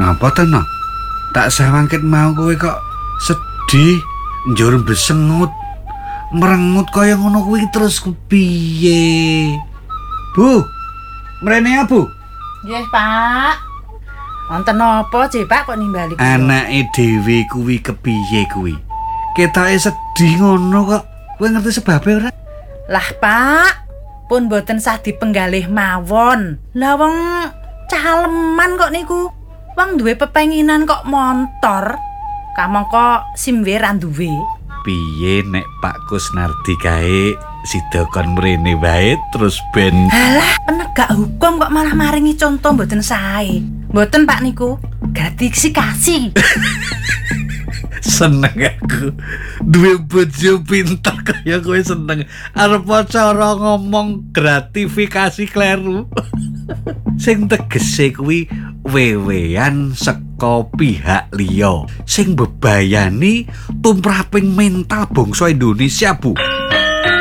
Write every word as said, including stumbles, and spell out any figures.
Napa to, no? Tak sawangket mau kowe kok sedih, njur besengut, merengut kaya ngono kuwi terus kepiye? Bu, mrene ya, Bu? Nggih, Pak. Wonten napa, Cek, Pak kok nimbali kula? Anake dhewe kuwi kepiye kuwi? Ketoke sedih ngono kok. Kowe ngerti sebabe ora? Lah, Pak, pun boten sah dipenggalih mawon. Lah wong caleman kok niku. Wong duwe pepenginan kok montor. Kamangka simwe ra duwe. Piye nek Pak Kusnardi kae sida kon mrene wae terus ben Halah, penegak hukum kok malah maringi contoh mboten sae. Mboten Pak niku, gratifikasi. seneng aku duwe bojo pinter kaya kowe seneng arep cara ngomong gratifikasi kleru. Sing tegese kuwi wewean saka pihak liya sing bebayani tumraping mental bangsa Indonesia, Bu.